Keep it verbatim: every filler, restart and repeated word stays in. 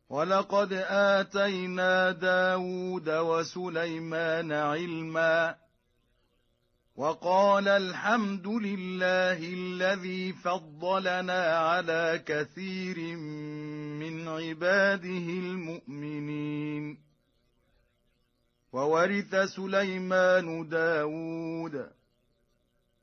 ولقد آتينا داود وسليمان علما وقال الحمد لله الذي فضلنا على كثير من عباده المؤمنين. وورث سليمان داود